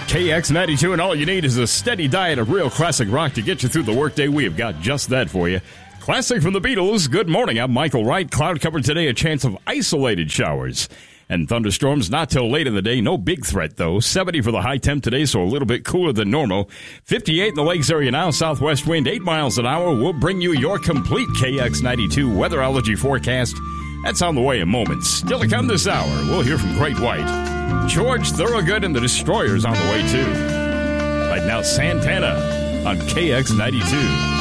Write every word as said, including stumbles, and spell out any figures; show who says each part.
Speaker 1: K X ninety-two, and all you need is a steady diet of real classic rock to get you through the workday. We have got just that for you. Classic from the Beatles. Good morning. I'm Michael Wright. Cloud cover today, a chance of isolated showers and thunderstorms not till late in the day. No big threat, though. seventy for the high temp today, so a little bit cooler than normal. fifty-eight in the Lakes area now. Southwest wind eight miles an hour. We'll bring you your complete K X ninety-two weatherology forecast. That's on the way in moments. Still to come this hour, we'll hear from Great White. George Thorogood and the Destroyers on the way, too. Right now, Santana on K X ninety-two.